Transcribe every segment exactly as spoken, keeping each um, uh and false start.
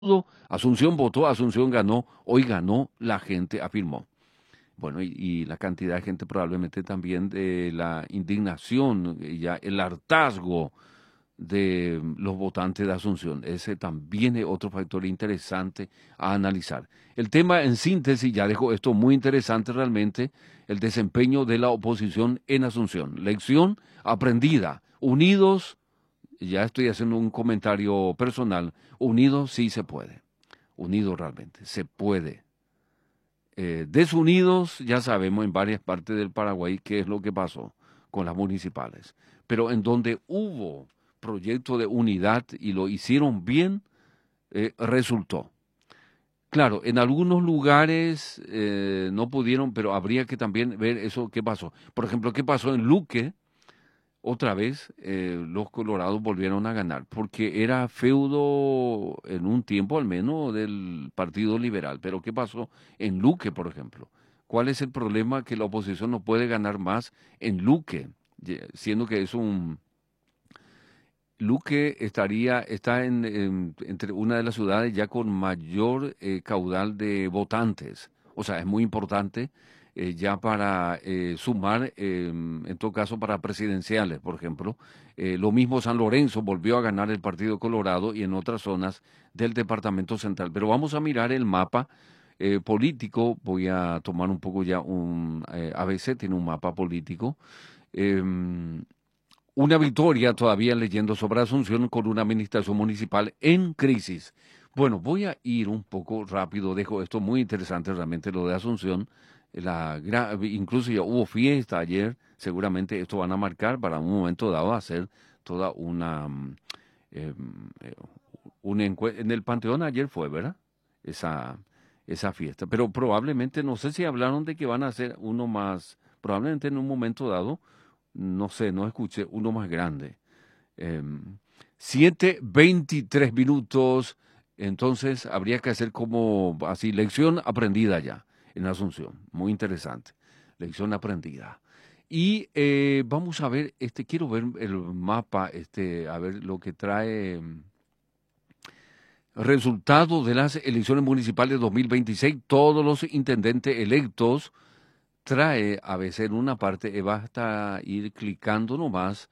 Asunción votó, Asunción ganó, hoy ganó, la gente afirmó. Bueno, y, y la cantidad de gente probablemente también de la indignación, eh, ya el hartazgo de los votantes de Asunción. Ese también es otro factor interesante a analizar. El tema en síntesis, ya dejo esto muy interesante realmente, el desempeño de la oposición en Asunción. Lección aprendida. Unidos, ya estoy haciendo un comentario personal, unidos sí se puede. Unidos realmente, se puede. Eh, desunidos, ya sabemos en varias partes del Paraguay qué es lo que pasó con las municipales. Pero en donde hubo proyecto de unidad y lo hicieron bien, eh, resultó. Claro, en algunos lugares eh, no pudieron, pero habría que también ver eso qué pasó. Por ejemplo, qué pasó en Luque. Otra vez eh, los colorados volvieron a ganar, porque era feudo en un tiempo al menos del Partido Liberal. Pero ¿qué pasó en Luque, por ejemplo? ¿Cuál es el problema que la oposición no puede ganar más en Luque? Ye- Siendo que es un... Luque estaría, está en, en- entre una de las ciudades ya con mayor eh, caudal de votantes. O sea, es muy importante eh, ya para eh, sumar, eh, en todo caso, para presidenciales, por ejemplo. Eh, lo mismo San Lorenzo volvió a ganar el Partido Colorado y en otras zonas del Departamento Central. Pero vamos a mirar el mapa eh, político. Voy a tomar un poco ya un... eh, A B C tiene un mapa político. Em, una victoria todavía leyendo sobre Asunción con una administración municipal en crisis. Bueno, voy a ir un poco rápido, dejo esto muy interesante realmente lo de Asunción. La, gra- incluso ya hubo fiesta ayer, seguramente esto van a marcar para un momento dado hacer toda una... mm, eh, eh, un encue- en el Panteón ayer fue, ¿verdad? Esa, esa fiesta. Pero probablemente, no sé si hablaron de que van a hacer uno más, probablemente en un momento dado no sé, no escuché uno más grande. Eh, siete veintitrés minutos, entonces habría que hacer como así, lección aprendida ya en Asunción. Muy interesante. Lección aprendida. Y eh, vamos a ver, este, quiero ver el mapa, este, a ver lo que trae mm, resultado de las elecciones municipales dos mil veintiséis. Todos los intendentes electos trae a veces en una parte, eh, basta ir clicando nomás,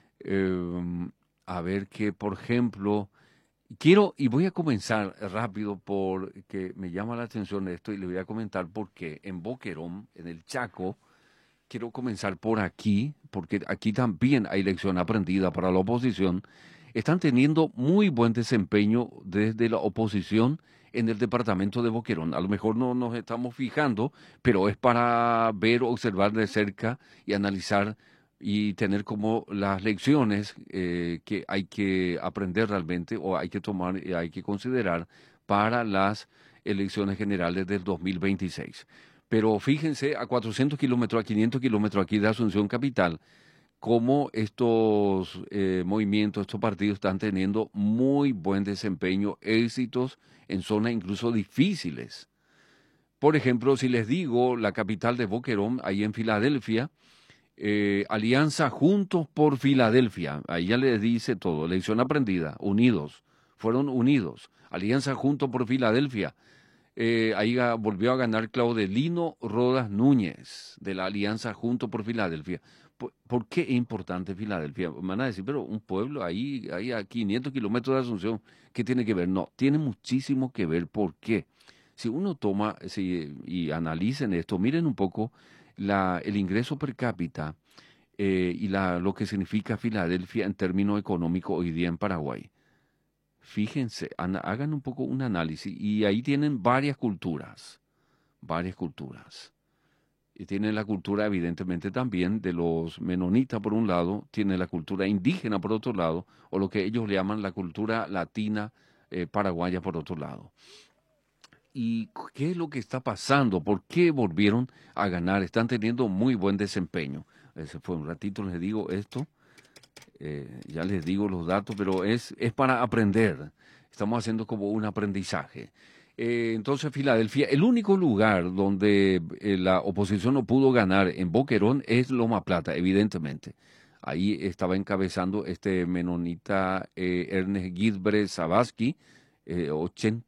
eh, a ver que, por ejemplo, quiero, y voy a comenzar rápido porque me llama la atención esto y le voy a comentar porque en Boquerón, en el Chaco, quiero comenzar por aquí, porque aquí también hay lección aprendida para la oposición. Están teniendo muy buen desempeño desde la oposición en el departamento de Boquerón. A lo mejor no nos estamos fijando, pero es para ver, observar de cerca y analizar y tener como las lecciones eh, que hay que aprender realmente o hay que tomar y hay que considerar para las elecciones generales del dos mil veintiséis. Pero fíjense, a cuatrocientos kilómetros, a quinientos kilómetros aquí de Asunción Capital, cómo estos eh, movimientos, estos partidos están teniendo muy buen desempeño, éxitos en zonas incluso difíciles. Por ejemplo, si les digo la capital de Boquerón, ahí en Filadelfia, eh, Alianza Juntos por Filadelfia, ahí ya les dice todo, lección aprendida, unidos, fueron unidos. Alianza Juntos por Filadelfia, eh, ahí ga- volvió a ganar Claudelino Rodas Núñez de la Alianza Junto por Filadelfia. ¿Por, por qué es importante Filadelfia? Me van a decir, pero un pueblo ahí, ahí a quinientos kilómetros de Asunción, ¿qué tiene que ver? No, tiene muchísimo que ver. ¿Por qué? Si uno toma si, y analicen esto, miren un poco la, el ingreso per cápita eh, y la, lo que significa Filadelfia en términos económicos hoy día en Paraguay. Fíjense, ana- hagan un poco un análisis y ahí tienen varias culturas, varias culturas. Y tienen la cultura evidentemente también de los menonitas por un lado, tiene la cultura indígena por otro lado, o lo que ellos le llaman la cultura latina eh, paraguaya por otro lado. ¿Y qué es lo que está pasando? ¿Por qué volvieron a ganar? Están teniendo muy buen desempeño. Ese fue un ratito, les digo esto. Eh, ya les digo los datos, pero es, es para aprender. Estamos haciendo como un aprendizaje. Eh, entonces, Filadelfia, el único lugar donde eh, la oposición no pudo ganar en Boquerón es Loma Plata, evidentemente. Ahí estaba encabezando este menonita eh, Ernest Guisbre Sabaski, eh, ochenta